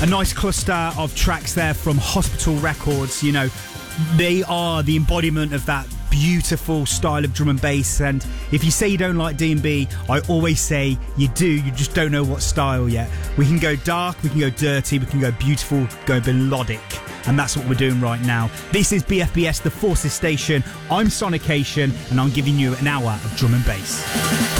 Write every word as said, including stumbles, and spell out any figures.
a nice cluster of tracks there from Hospital Records. You know, they are the embodiment of that beautiful style of drum and bass. And if you say you don't like D and B, I always say you do, you just don't know what style yet. We can go dark, we can go dirty, we can go beautiful, go melodic, and that's what we're doing right now. This is B F B S, the Forces Station. I'm Sonication, and I'm giving you an hour of drum and bass.